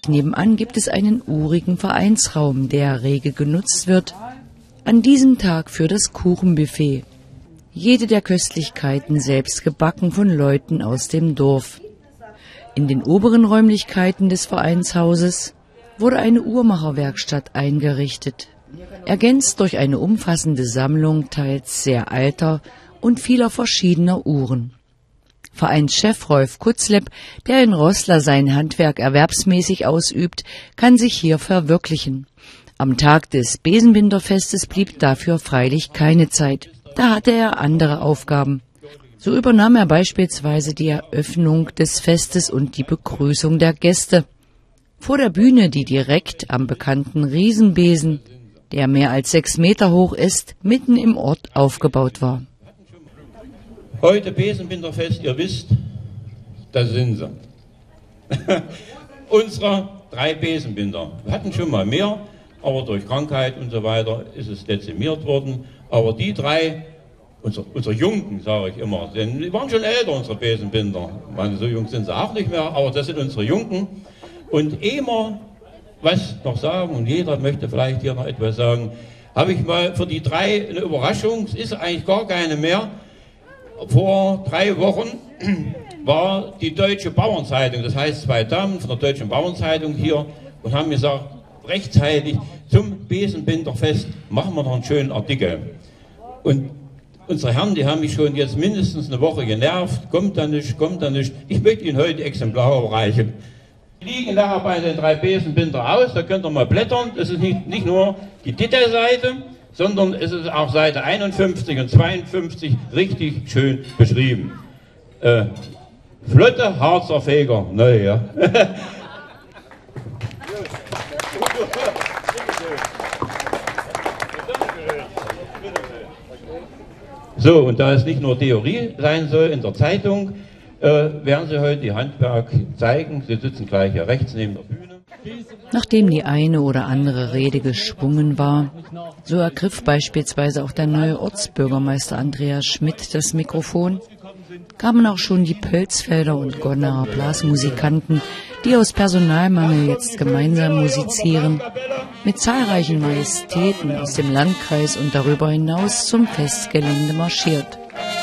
nebenan gibt es einen urigen Vereinsraum, der rege genutzt wird. An diesem Tag für das Kuchenbuffet. Jede der Köstlichkeiten selbst gebacken von Leuten aus dem Dorf. In den oberen Räumlichkeiten des Vereinshauses wurde eine Uhrmacherwerkstatt eingerichtet, ergänzt durch eine umfassende Sammlung teils sehr alter und vieler verschiedener Uhren. Vereinschef Rolf Kutzlepp, der in Roßla sein Handwerk erwerbsmäßig ausübt, kann sich hier verwirklichen. Am Tag des Besenbinderfestes blieb dafür freilich keine Zeit. Da hatte er andere Aufgaben. So übernahm er beispielsweise die Eröffnung des Festes und die Begrüßung der Gäste. Vor der Bühne, die direkt am bekannten Riesenbesen, der mehr als 6 Meter hoch ist, mitten im Ort aufgebaut war. Heute Besenbinderfest, ihr wisst, da sind sie. Unsere 3 Besenbinder. Wir hatten schon mal mehr, aber durch Krankheit und so weiter ist es dezimiert worden. Aber die 3, unsere Jungen, sage ich immer, denn die waren schon älter, unsere Besenbinder. Ich meine, so jung sind sie auch nicht mehr, aber das sind unsere Jungen. Und immer was noch sagen, und jeder möchte vielleicht hier noch etwas sagen, habe ich mal für die 3 eine Überraschung, es ist eigentlich gar keine mehr. Vor 3 Wochen war die Deutsche Bauernzeitung, das heißt 2 Damen von der Deutschen Bauernzeitung hier und haben gesagt, rechtzeitig zum Besenbinderfest machen wir noch einen schönen Artikel. Und unsere Herren, die haben mich schon jetzt mindestens eine Woche genervt, kommt da nicht, kommt da nicht. Ich möchte Ihnen heute Exemplare überreichen. Die liegen nachher bei den 3 Besenbinder aus, da könnt ihr mal blättern. Das ist nicht nur die Titelseite, sondern es ist auch Seite 51 und 52 richtig schön beschrieben. Flotte Harzer Feger, neu, ja. So, und da es nicht nur Theorie sein soll in der Zeitung, werden Sie heute die Handwerk zeigen. Sie sitzen gleich hier rechts neben der Bühne. Nachdem die eine oder andere Rede geschwungen war, so ergriff beispielsweise auch der neue Ortsbürgermeister Andreas Schmidt das Mikrofon, kamen auch schon die Pölsfelder und Gonnaer Blasmusikanten, die aus Personalmangel jetzt gemeinsam musizieren, mit zahlreichen Majestäten aus dem Landkreis und darüber hinaus zum Festgelände marschiert.